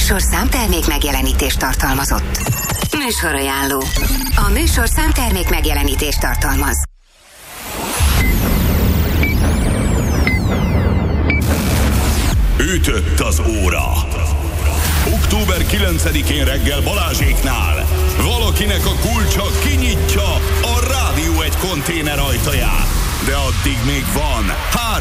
műsorszám termék megjelenítést tartalmazott. Műsorajánló. A műsorszám termék megjelenítést tartalmaz. Ütött az óra. Október 9-én reggel Balázséknál valakinek a kulcsa kinyitja a Rádió egy konténer ajtaját. De addig még van